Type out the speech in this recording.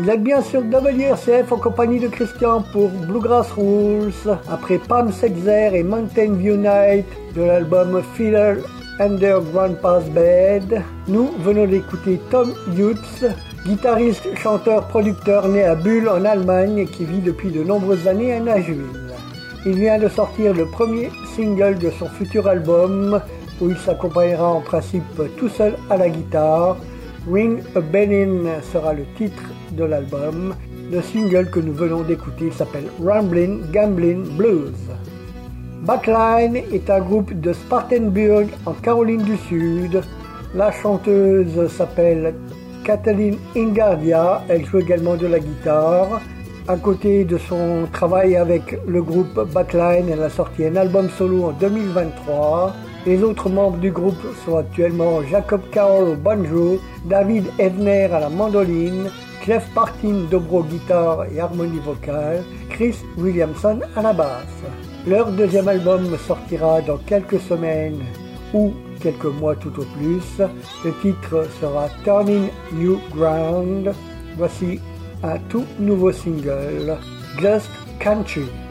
Vous êtes bien sur WRCF en compagnie de Christian pour Bluegrass Rules. Après Palm Setzer et Mountain View Night de l'album Fiddle Under Grandpa's Bed, nous venons d'écouter Tom Hughes, guitariste, chanteur, producteur né à Bulle en Allemagne et qui vit depuis de nombreuses années à Nashville. Il vient de sortir le premier single de son futur album où il s'accompagnera en principe tout seul à la guitare. Ring a Bellin sera le titre de l'album. Le single que nous venons d'écouter s'appelle Ramblin' Gamblin' Blues. Backline est un groupe de Spartanburg en Caroline du Sud. La chanteuse s'appelle Kathleen Ingardia, elle joue également de la guitare. À côté de son travail avec le groupe Backline, elle a sorti un album solo en 2023. Les autres membres du groupe sont actuellement Jacob Carroll au banjo, David Evner à la mandoline, Jeff Partin dobro guitare et harmonie vocale, Chris Williamson à la basse. Leur deuxième album sortira dans quelques semaines ou quelques mois tout au plus. Le titre sera Turning New Ground. Voici un tout nouveau single, Just Country.